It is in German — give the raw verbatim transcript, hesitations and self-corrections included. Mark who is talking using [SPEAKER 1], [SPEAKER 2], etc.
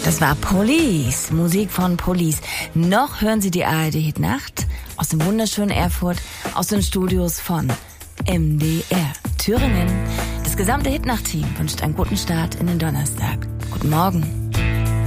[SPEAKER 1] Das war Police, Musik von Police. Noch hören Sie die A R D-Hitnacht aus dem wunderschönen Erfurt, aus den Studios von M D R Thüringen. Das gesamte Hitnacht-Team wünscht einen guten Start in den Donnerstag. Guten Morgen.